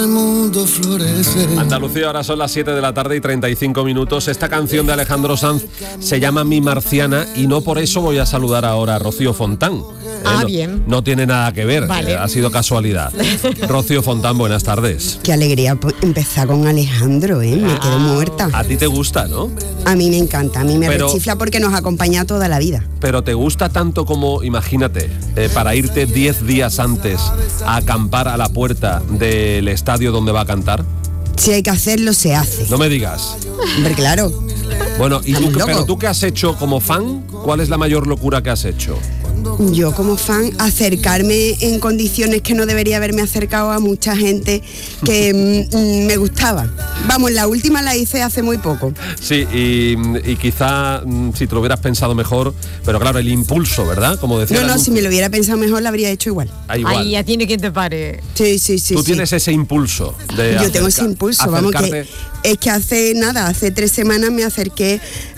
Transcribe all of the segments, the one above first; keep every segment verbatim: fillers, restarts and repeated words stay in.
El mundo florece. Andalucía, ahora son las siete de la tarde y treinta y cinco minutos. Esta canción de Alejandro Sanz se llama Mi Marciana y no por eso voy a saludar ahora a Rocío Fontán. Ah, eh, no, bien. No tiene nada que ver, vale. eh, ha sido casualidad. Rocío Fontán, buenas tardes. Qué alegría empezar con Alejandro, ¿eh? Me quedo muerta. A ti te gusta, ¿no? A mí me encanta, a mí me Pero- rechifla porque nos acompaña toda la vida. Pero te gusta tanto como, imagínate, eh, para irte diez días antes a acampar a la puerta del estadio donde va a cantar. Si hay que hacerlo, se hace. No me digas. Hombre, claro. Bueno, ¿y tú, Estamos pero locos. tú qué has hecho como fan? ¿Cuál es la mayor locura que has hecho? Yo como fan, acercarme en condiciones que no debería haberme acercado a mucha gente que mm, me gustaba. Vamos, la última la hice hace muy poco. Sí, y, y quizá mm, si te lo hubieras pensado mejor, pero claro, el impulso, ¿verdad? Como decía No, el no, anuncio. si me lo hubiera pensado mejor, la habría hecho igual. Ah, igual. Ahí ya tiene quien te pare. Sí, sí, sí. Tú sí. tienes ese impulso de Yo tengo acerca- ese impulso, vamos, acercarte- que es que hace nada, hace tres semanas me acerqué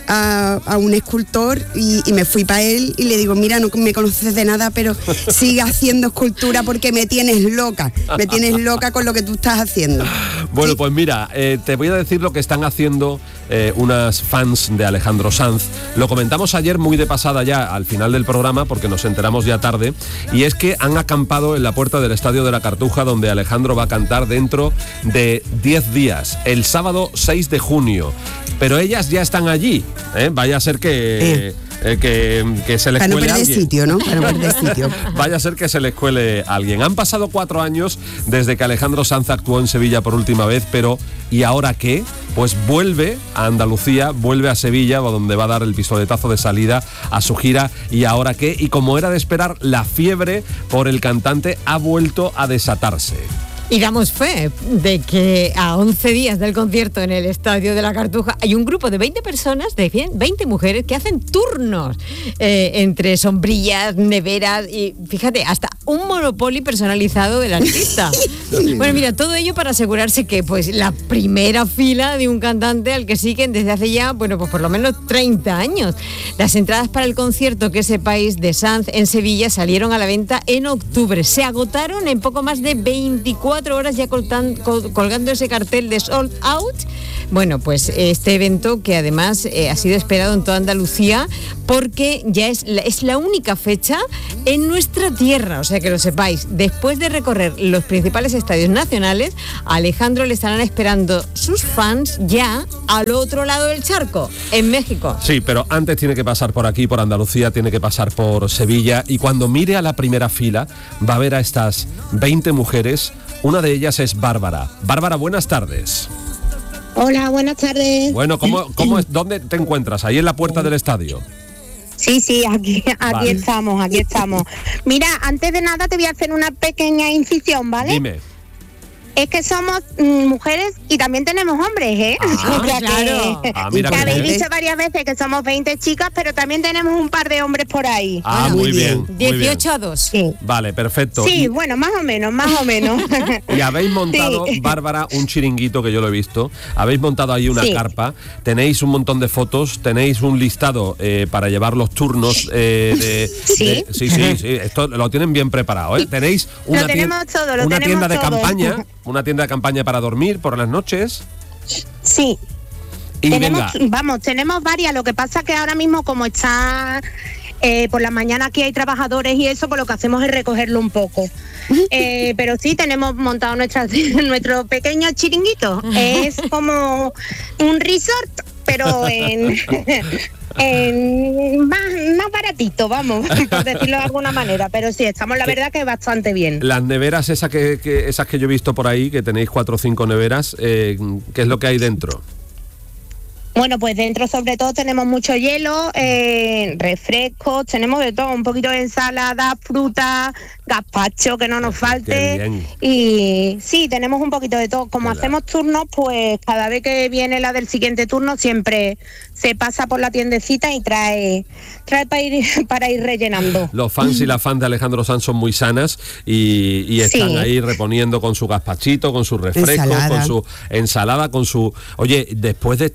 a, a un escultor y, y me fui para él y le digo, mira, no me conoces de nada, pero sigue haciendo escultura porque me tienes loca, me tienes loca con lo que tú estás haciendo. Bueno, pues mira, eh, te voy a decir lo que están haciendo eh, unas fans de Alejandro Sanz. Lo comentamos ayer muy de pasada ya al final del programa porque nos enteramos ya tarde, y es que han acampado en la puerta del Estadio de la Cartuja donde Alejandro va a cantar dentro de diez días, el sábado seis de junio. Pero ellas ya están allí, ¿eh? Vaya a ser que... Eh. eh, que, que se les Para no cuele perder alguien. sitio, ¿no? Para no perder sitio. Vaya a ser que se les cuele a alguien. Han pasado cuatro años desde que Alejandro Sanz actuó en Sevilla por última vez, pero ¿y ahora qué? Pues vuelve a Andalucía, vuelve a Sevilla, donde va a dar el pistoletazo de salida a su gira. ¿Y ahora qué? Y como era de esperar, la fiebre por el cantante ha vuelto a desatarse. Y damos fe de que a once días del concierto en el Estadio de la Cartuja hay un grupo de veinte personas, de veinte mujeres, que hacen turnos eh, entre sombrillas, neveras y, fíjate, hasta un Monopoly personalizado del artista. Bueno, mira, todo ello para asegurarse que pues la primera fila de un cantante al que siguen desde hace ya, bueno, pues por lo menos treinta años. Las entradas para el concierto, que sepáis, de Sanz en Sevilla salieron a la venta en octubre. Se agotaron en poco más de veinticuatro horas ya coltan, col, colgando ese cartel de sold out. Bueno, pues este evento que además eh, ha sido esperado en toda Andalucía porque ya es la, es la única fecha en nuestra tierra, o sea que lo sepáis. Después de recorrer los principales estadios nacionales, a Alejandro le estarán esperando sus fans ya al otro lado del charco, en México. Sí, pero antes tiene que pasar por aquí, por Andalucía, tiene que pasar por Sevilla, y cuando mire a la primera fila va a ver a estas veinte mujeres. Una de ellas es Bárbara. Bárbara, buenas tardes. Hola, buenas tardes. Bueno, ¿cómo, cómo es, ¿dónde te encuentras? Ahí en la puerta del estadio. Sí, sí, aquí, aquí Vale. estamos, aquí estamos. Mira, antes de nada te voy a hacer una pequeña incisión, ¿vale? Dime. Es que somos mm, mujeres y también tenemos hombres, ¿eh? Ah, O sea claro. que, Ah, mira que qué habéis bien. dicho varias veces que somos veinte chicas, pero también tenemos un par de hombres por ahí. Ah, Bueno, muy muy bien. bien. muy bien. dieciocho a dos. Sí, Vale, perfecto. sí Y- bueno, más o menos, más o menos. Y habéis montado, Sí. Bárbara, un chiringuito que yo lo he visto. Habéis montado ahí una Sí. carpa. Tenéis un montón de fotos. Tenéis un listado eh, para llevar los turnos. Eh, de, Sí. de- sí, sí, sí. Esto lo tienen bien preparado. ¿eh? Tenéis una, Lo tenemos tien- todo, lo una tenemos tienda de todo. campaña. Una tienda de campaña para dormir por las noches. Sí. Y tenemos, venga. vamos, tenemos varias. Lo que pasa es que ahora mismo, como está eh, por la mañana aquí hay trabajadores y eso, pues lo que hacemos es recogerlo un poco. Eh, pero sí, tenemos montado nuestra, nuestro pequeño chiringuito. Es como un resort, pero en, en más, más baratito, vamos, por decirlo de alguna manera. Pero sí, estamos la verdad que bastante bien. Las neveras esas que, que, esas que yo he visto por ahí, que tenéis cuatro o cinco neveras, eh, ¿qué es lo que hay dentro? Bueno, pues dentro sobre todo tenemos mucho hielo, eh, refrescos, tenemos de todo, un poquito de ensalada, fruta, gazpacho, que no nos falte. Qué bien. Y sí, tenemos un poquito de todo. Como Qué hacemos turnos, pues cada vez que viene la del siguiente turno siempre se pasa por la tiendecita y trae trae para ir, para ir rellenando. Los fans y las fans de Alejandro Sanz son muy sanas y, y están Sí. ahí reponiendo con su gazpachito, con su refresco, Ensalada. con su ensalada, con su... Oye, después de estar once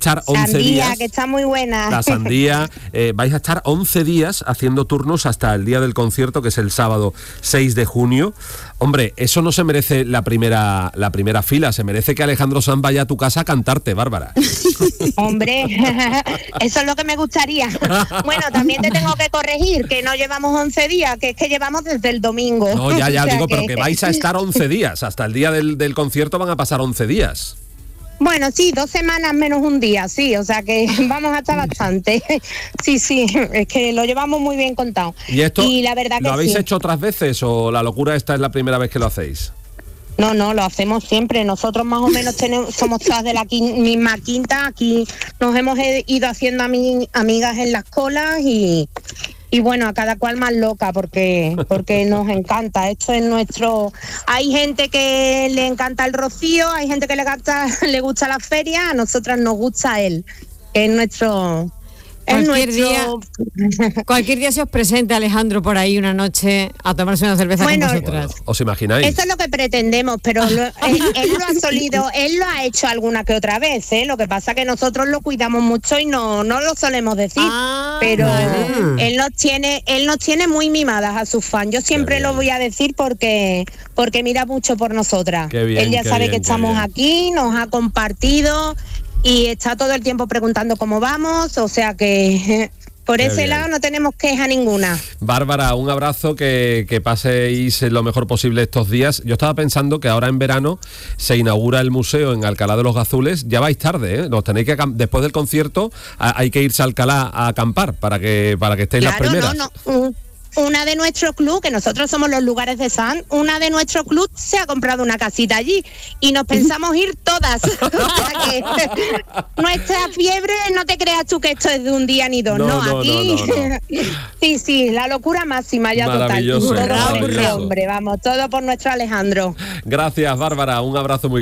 sandía, días. que está muy buena. La sandía. Eh, vais a estar once días haciendo turnos hasta el día del concierto, que es el sábado seis de junio. Hombre, eso no se merece la primera, la primera fila, se merece que Alejandro Sanz vaya a tu casa a cantarte, Bárbara. Hombre, eso es lo que me gustaría. Bueno, también te tengo que corregir, que no llevamos once días, que es que llevamos desde el domingo. No, ya, ya O sea digo, que... pero que vais a estar once días, hasta el día del, del concierto van a pasar once días. Bueno, sí, dos semanas menos un día, sí, o sea que vamos a estar bastante. Sí, sí, es que lo llevamos muy bien contado. ¿Y esto y la verdad lo que habéis sí. hecho otras veces o la locura esta es la primera vez que lo hacéis? No, no, lo hacemos siempre. Nosotros más o menos tenemos, somos todas de la quin- misma quinta. Aquí nos hemos eh, ido haciendo ami- amigas en las colas y, y bueno, a cada cual más loca porque porque nos encanta. Esto es nuestro... Hay gente que le encanta el rocío, hay gente que le, encanta, le gusta la feria, a nosotras nos gusta él, que es nuestro... Es Cualquier nuestro... día, cualquier día se os presenta Alejandro por ahí una noche a tomarse una cerveza Bueno, con vosotras. ¿Os imagináis? Eso es lo que pretendemos, pero lo- él, él lo ha solido, él lo ha hecho alguna que otra vez, ¿eh? Lo que pasa que nosotros lo cuidamos mucho y no, no lo solemos decir, Ah, pero vale. él nos tiene, él nos tiene muy mimadas a sus fans. Yo siempre Qué lo bien. voy a decir porque, porque mira mucho por nosotras. Qué bien, él ya qué sabe bien, que qué estamos bien. aquí, nos ha compartido y está todo el tiempo preguntando cómo vamos, o sea que por Qué ese bien. lado no tenemos queja ninguna. Bárbara, un abrazo, que, que paséis lo mejor posible estos días. Yo estaba pensando que ahora en verano se inaugura el museo en Alcalá de los Gazules. Ya vais tarde, ¿eh? Nos tenéis que acam- después del concierto a- hay que irse a Alcalá a acampar para que para que estéis las Claro, primeras. no, no. un- Una de nuestro club, que nosotros somos los lugares de San, una de nuestro club se ha comprado una casita allí y nos pensamos ir todas. O sea que nuestra fiebre, no te creas tú que esto es de un día ni dos, No, no, no, aquí no, no, no. sí, sí, la locura máxima ya total. Y Maravilloso, todo por maravilloso. ese hombre, vamos, todo por nuestro Alejandro. Gracias, Bárbara, un abrazo muy